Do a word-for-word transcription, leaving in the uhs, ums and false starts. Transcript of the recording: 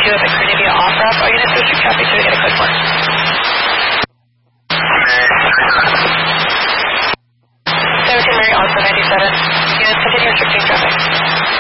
do have a Carnivia off-ramp. Are you going to switch your traffic so we get a quick one?